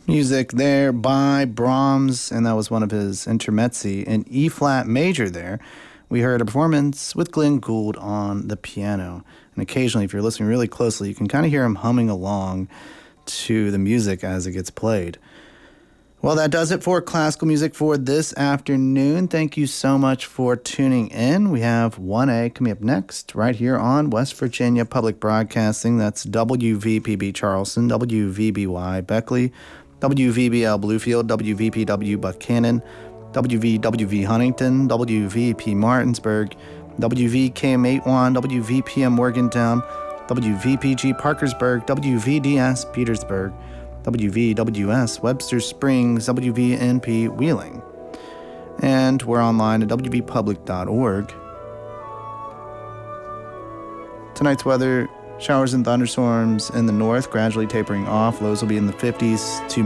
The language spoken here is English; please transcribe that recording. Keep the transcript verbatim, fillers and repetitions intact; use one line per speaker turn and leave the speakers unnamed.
Music there by Brahms, and that was one of his intermezzi in E-flat major there. We heard a performance with Glenn Gould on the piano. And occasionally, if you're listening really closely, you can kind of hear him humming along to the music as it gets played. Well, that does it for classical music for this afternoon. Thank you so much for tuning in. We have one A coming up next right here on West Virginia Public Broadcasting. That's W V P B Charleston, W V B Y Beckley, W V B L Bluefield, W V P W Buchanan, W V W V Huntington, W V P Martinsburg, W V K M eighty-one, W V P M Morgantown, W V P G Parkersburg, W V D S Petersburg, W V W S Webster Springs, W V N P Wheeling. And we're online at w v public dot org. Tonight's weather, showers and thunderstorms in the north, gradually tapering off. Lows will be in the fifties to